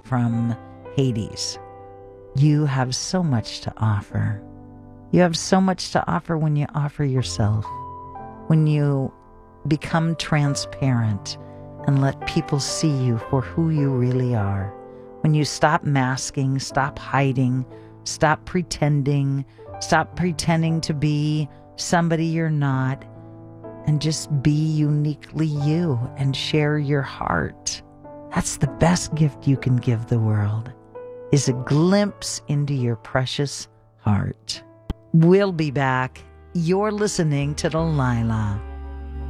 from Hades. You have so much to offer. You have so much to offer when you offer yourself, when you become transparent and let people see you for who you really are. When you stop masking, stop hiding, stop pretending to be somebody you're not, and just be uniquely you and share your heart. That's the best gift you can give the world, is a glimpse into your precious heart. We'll be back. You're listening to Delilah.